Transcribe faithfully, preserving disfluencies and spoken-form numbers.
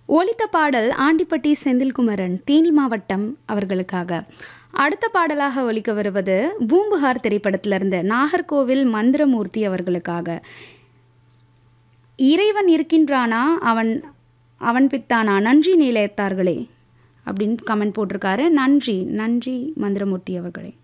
ஒலித்த பாடல் ஆண்டிப்பட்டி செந்தில்குமரன் தேனி மாவட்டம் அவர்களுக்காக. அடுத்த பாடலாக ஒலிக்க வருவது பூம்புகார் திரைப்படத்திலிருந்து நாகர்கோவில் மந்திரமூர்த்தி அவர்களுக்காக. இறைவன் இருக்கின்றானா அவன் அவன் பித்தானா நன்றி நிலையத்தார்களே அப்படின்னு கமெண்ட் போட்டிருக்காரு. நன்றி நன்றி மந்திரமூர்த்தி அவர்களே.